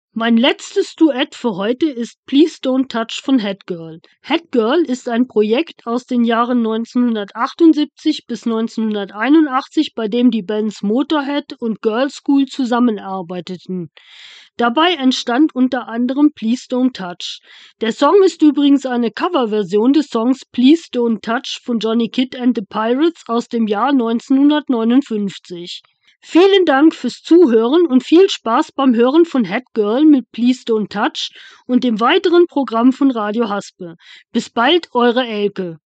Mein letztes Duett für heute ist Please Don't Touch von Headgirl. Headgirl ist ein Projekt aus den Jahren 1978 bis 1981, bei dem die Bands Motorhead und Girlschool zusammenarbeiteten. Dabei entstand unter anderem Please Don't Touch. Der Song ist übrigens eine Coverversion des Songs Please Don't Touch von Johnny Kidd and the Pirates aus dem Jahr 1959. Vielen Dank fürs Zuhören und viel Spaß beim Hören von Headgirl mit Please Don't Touch und dem weiteren Programm von Radio Haspe. Bis bald, eure Elke.